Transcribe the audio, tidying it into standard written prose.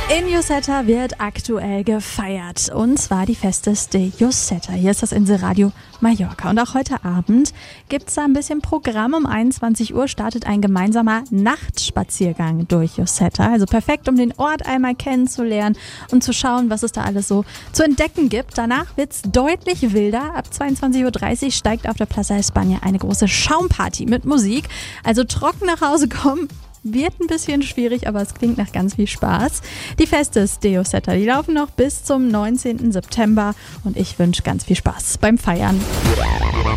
In Lloseta wird aktuell gefeiert, und zwar die Festes de Lloseta. Hier ist das Inselradio Mallorca, und auch heute Abend gibt's da ein bisschen Programm. Um 21 Uhr startet ein gemeinsamer Nachtspaziergang durch Lloseta. Also perfekt, um den Ort einmal kennenzulernen und zu schauen, was es da alles so zu entdecken gibt. Danach wird's deutlich wilder. Ab 22.30 Uhr steigt auf der Plaza España eine große Schaumparty mit Musik. Also trocken nach Hause kommen wird ein bisschen schwierig, aber es klingt nach ganz viel Spaß. Die Festes de Lloseta, die laufen noch bis zum 19. September, und ich wünsche ganz viel Spaß beim Feiern.